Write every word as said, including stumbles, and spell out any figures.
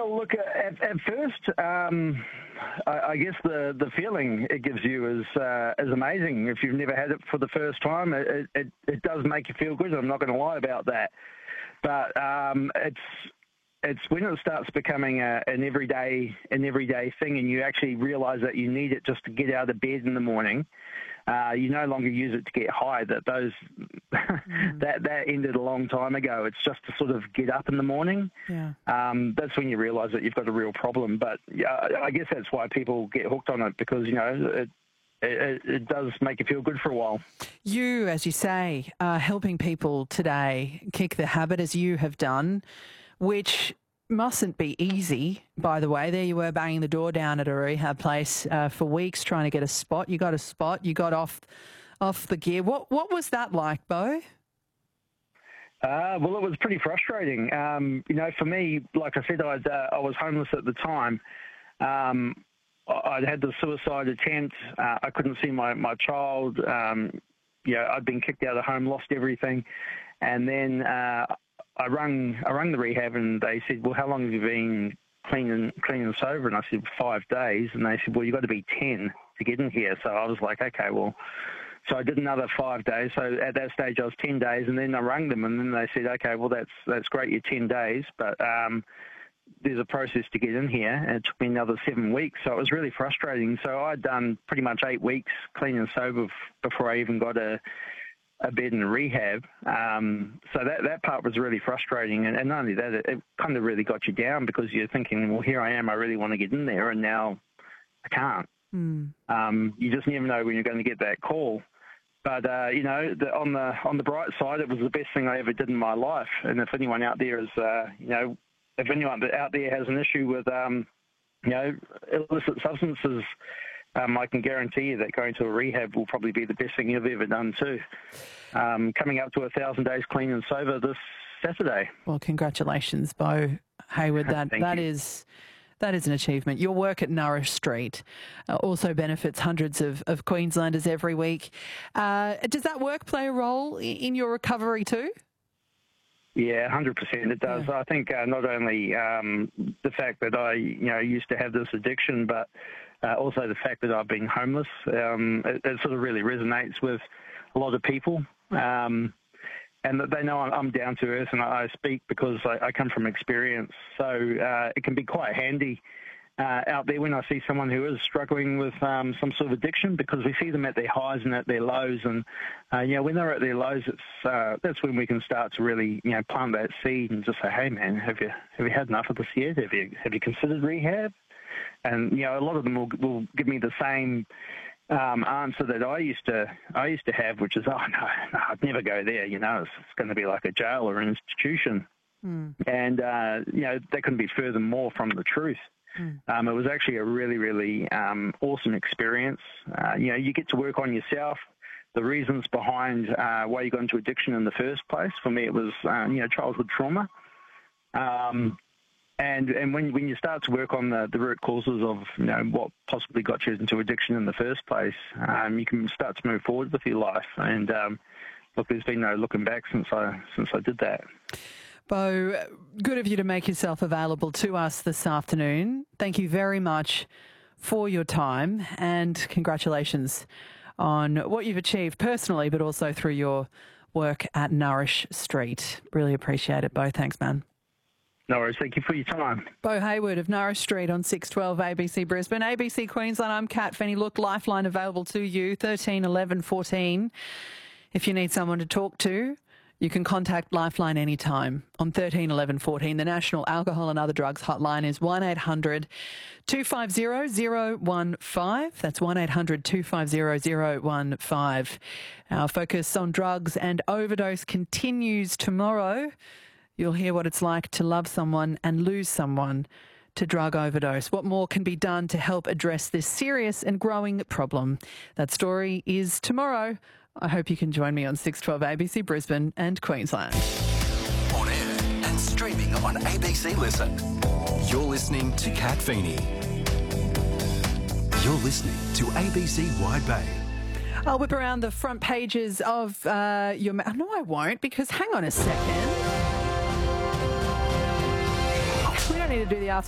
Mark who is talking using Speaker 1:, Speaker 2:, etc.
Speaker 1: Well, look, at, at first, um, I, I guess the, the feeling it gives you is uh, is amazing. If you've never had it for the first time, it, it, it does make you feel good. I'm not going to lie about that. But um, it's it's when it starts becoming a, an everyday an everyday thing, and you actually realise that you need it just to get out of bed in the morning. Uh, you no longer use it to get high. That those mm. that that ended a long time ago. It's just to sort of get up in the morning.
Speaker 2: Yeah.
Speaker 1: Um, that's when you realise that you've got a real problem. But yeah, I guess that's why people get hooked on it, because you know it, it, it does make you feel good for a while.
Speaker 2: You, as you say, are helping people today kick the habit, as you have done, which mustn't be easy, by the way. There you were banging the door down at a rehab place uh, for weeks trying to get a spot. You got a spot. You got off off the gear. What what was that like, Bo?
Speaker 1: Uh, well, it was pretty frustrating. Um, you know, for me, like I said, I'd, uh, I was homeless at the time. Um, I'd had the suicide attempt. Uh, I couldn't see my, my child. Um, you know, I'd been kicked out of home, lost everything. And then uh, I rung I rung the rehab, and they said, well, how long have you been clean and, clean and sober? And I said, five days. And they said, well, you've got to be ten to get in here. So I was like, okay, well, so I did another five days. So at that stage, I was ten days, and then I rang them, and then they said, okay, well, that's that's great, you're ten days, but um, there's a process to get in here, and it took me another seven weeks. So it was really frustrating. So I'd done pretty much eight weeks clean and sober before I even got a a bed in rehab. Um, so that, that part was really frustrating. And, and not only that, it, it kind of really got you down, because you're thinking, well, here I am, I really want to get in there, and now I can't.
Speaker 2: Mm.
Speaker 1: Um, you just never know when you're going to get that call. But, uh, you know, the, on the on the bright side, it was the best thing I ever did in my life. And if anyone out there is, uh, you know, if anyone out there has an issue with, um, you know, illicit substances, Um, I can guarantee you that going to a rehab will probably be the best thing you've ever done too. Um, coming up to a thousand days clean and sober this Saturday.
Speaker 2: Well, congratulations, Bo Hayward. That that
Speaker 1: you.
Speaker 2: is that is an achievement. Your work at Nourish Street uh, also benefits hundreds of, of Queenslanders every week. Uh, does that work play a role in your recovery too?
Speaker 1: Yeah, one hundred percent it does. Yeah. I think uh, not only um, the fact that I, you know, used to have this addiction, but uh, also the fact that I've been homeless. Um, it, it sort of really resonates with a lot of people, um, and that they know I'm, I'm down to earth, and I, I speak because I, I come from experience. So uh, it can be quite handy Uh, out there when I see someone who is struggling with um, some sort of addiction, because we see them at their highs and at their lows, and uh, you know, when they're at their lows, it's uh, that's when we can start to really, you know, plant that seed and just say, hey man, have you have you had enough of this yet? Have you have you considered rehab? And you know, a lot of them will, will give me the same um, answer that I used to I used to have, which is, oh no, no I'd never go there. You know, it's, it's going to be like a jail or an institution,
Speaker 2: mm.
Speaker 1: and uh, you know, that couldn't be further more from the truth.
Speaker 2: Mm.
Speaker 1: Um, it was actually a really, really um, awesome experience. Uh, you know, you get to work on yourself, the reasons behind uh, why you got into addiction in the first place. For me, it was, um, you know, childhood trauma. Um, and and when when you start to work on the, the root causes of, you know, what possibly got you into addiction in the first place, um, you can start to move forward with your life. And um, look, there's been no looking back since I since I did that.
Speaker 2: Bo, good of you to make yourself available to us this afternoon. Thank you very much for your time, and congratulations on what you've achieved personally, but also through your work at Nourish Street. Really appreciate it, Bo. Thanks, man.
Speaker 1: No worries. Thank you for your time.
Speaker 2: Bo Hayward of Nourish Street on six twelve A B C Brisbane. A B C Queensland, I'm Kat Fenny. Look, Lifeline available to you, thirteen eleven fourteen. If you need someone to talk to, you can contact Lifeline anytime on thirteen eleven fourteen. The National Alcohol and Other Drugs hotline is one eight hundred two five zero zero one five. That's one eight hundred two five zero zero one five. Our focus on drugs and overdose continues tomorrow. You'll hear what it's like to love someone and lose someone to drug overdose. What more can be done to help address this serious and growing problem? That story is tomorrow. I hope you can join me on six twelve A B C Brisbane and Queensland.
Speaker 3: On air and streaming on A B C Listen. You're listening to Kat Fenny. You're listening to A B C Wide Bay.
Speaker 2: I'll whip around the front pages of uh, your... Ma- no, I won't, because hang on a second. We don't need to do the after.